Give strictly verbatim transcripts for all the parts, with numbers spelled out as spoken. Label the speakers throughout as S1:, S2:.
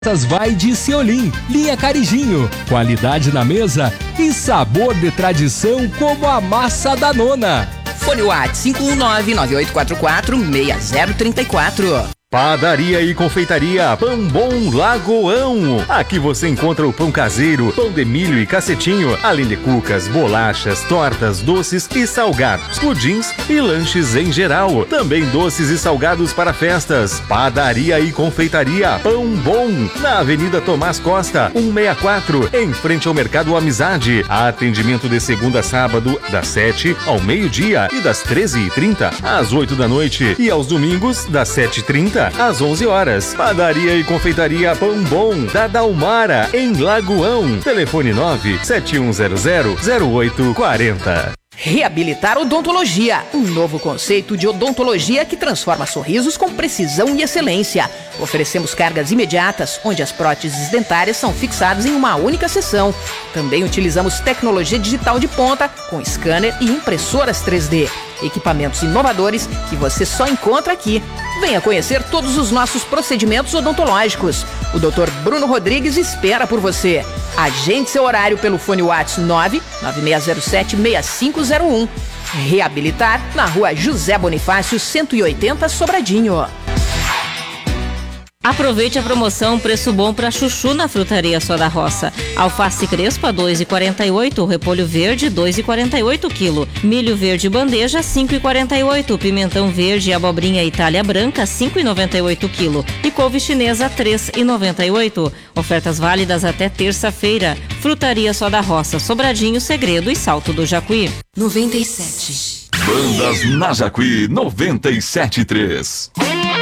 S1: Vai de Ciolim, linha Carijinho, qualidade na mesa e sabor de tradição como a massa da nona.
S2: Fone WhatsApp cinco um nove, nove oito quatro quatro, seis zero três quatro.
S3: Padaria e confeitaria Pão Bom Lagoão. Aqui você encontra o pão caseiro, pão de milho e cacetinho, além de cucas, bolachas, tortas, doces e salgados, pudins e lanches em geral. Também doces e salgados para festas. Padaria e confeitaria Pão Bom, na Avenida Tomás Costa, cento e sessenta e quatro, em frente ao Mercado Amizade. Atendimento de segunda a sábado, das sete ao meio-dia e das treze e trinta às oito da noite. E aos domingos, das sete e trinta às onze horas. Padaria e confeitaria Pão Bom, da Dalmara, em Lagoão. Telefone nove sete um zero zero, zero oito quatro zero.
S2: Reabilitar Odontologia, um novo conceito de odontologia que transforma sorrisos com precisão e excelência. Oferecemos cargas imediatas, onde as próteses dentárias são fixadas em uma única sessão. Também utilizamos tecnologia digital de ponta, com scanner e impressoras três D. Equipamentos inovadores que você só encontra aqui. Venha conhecer todos os nossos procedimentos odontológicos. O doutor Bruno Rodrigues espera por você. Agende seu horário pelo fone WhatsApp nove nove seis zero sete, seis cinco zero um. Reabilitar na rua José Bonifácio, cento e oitenta, Sobradinho.
S4: Aproveite a promoção Preço Bom para chuchu na Frutaria Só da Roça. Alface crespa dois reais e quarenta e oito, repolho verde dois reais e quarenta e oito quilo, milho verde bandeja cinco reais e quarenta e oito, pimentão verde e abobrinha Itália branca cinco reais e noventa e oito quilo e couve chinesa três reais e noventa e oito. Ofertas válidas até terça-feira. Frutaria Só da Roça, Sobradinho, Segredo e Salto do Jacuí.
S5: noventa e sete.
S6: Bandas na Jacuí noventa e sete ponto três.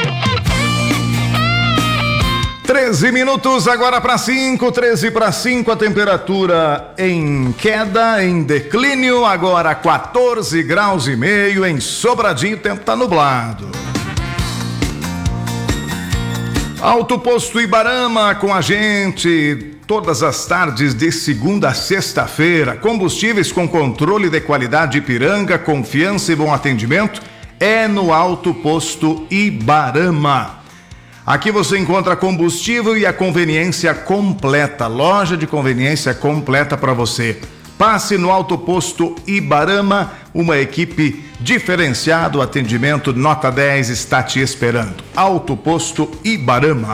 S7: treze minutos agora para cinco, treze para cinco, a temperatura em queda, em declínio, agora quatorze graus e meio em Sobradinho, o tempo tá nublado. Alto Posto Ibarama com a gente todas as tardes de segunda a sexta-feira. Combustíveis com controle de qualidade Ipiranga, confiança e bom atendimento é no Alto Posto Ibarama. Aqui você encontra combustível e a conveniência completa, loja de conveniência completa para você. Passe no Alto Posto Ibarama, uma equipe diferenciada, o atendimento nota dez está te esperando. Alto Posto Ibarama.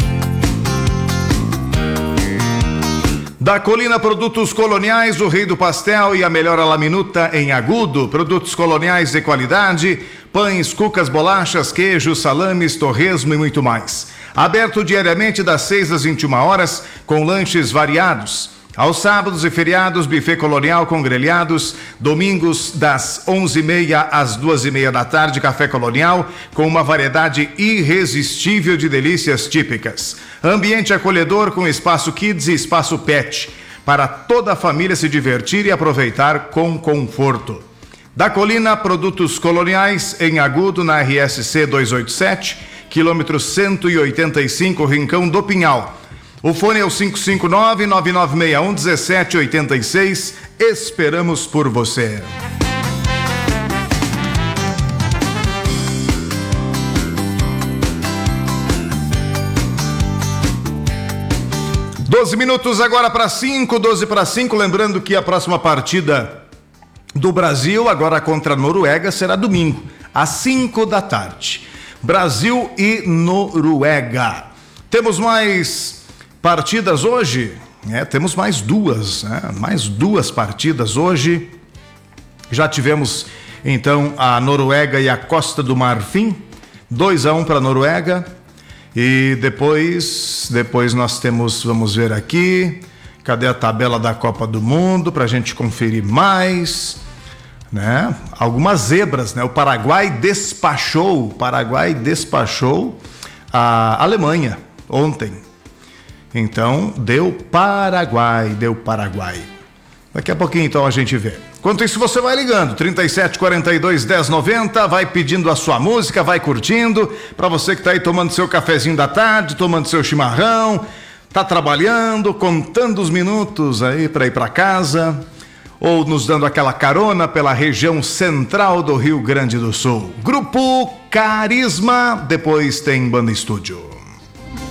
S7: Da Colina Produtos Coloniais, o rei do pastel e a melhor laminuta em agudo. Produtos coloniais de qualidade, pães, cucas, bolachas, queijos, salames, torresmo e muito mais. Aberto diariamente das seis às vinte e uma horas, com lanches variados. Aos sábados e feriados, buffet colonial com grelhados. Domingos, das onze e meia às duas e meia da tarde, café colonial, com uma variedade irresistível de delícias típicas. Ambiente acolhedor com espaço kids e espaço pet, para toda a família se divertir e aproveitar com conforto. Da Colina Produtos Coloniais, em Agudo, na R S C duzentos e oitenta e sete, quilômetro cento e oitenta e cinco, Rincão do Pinhal. O fone é o cinco cinco nove, nove nove seis um, um sete oito seis. Esperamos por você. doze minutos agora para cinco, doze para cinco. Lembrando que a próxima partida do Brasil, agora contra a Noruega, será domingo, às cinco da tarde. Brasil e Noruega. Temos mais partidas hoje? É, temos mais duas, né? Mais duas partidas hoje. Já tivemos, então, a Noruega e a Costa do Marfim, dois a um para a Noruega. E depois, depois nós temos, vamos ver aqui, cadê a tabela da Copa do Mundo, para a gente conferir mais, né? Algumas zebras, né? O Paraguai despachou, o Paraguai despachou a Alemanha ontem. Então, deu Paraguai, deu Paraguai. Daqui a pouquinho, então, a gente vê. Enquanto isso, você vai ligando, trinta e sete, quarenta e dois, dez, noventa, vai pedindo a sua música, vai curtindo, para você que tá aí tomando seu cafezinho da tarde, tomando seu chimarrão, tá trabalhando, contando os minutos aí para ir para casa, ou nos dando aquela carona pela região central do Rio Grande do Sul. Grupo Carisma, depois tem Banda Estúdio.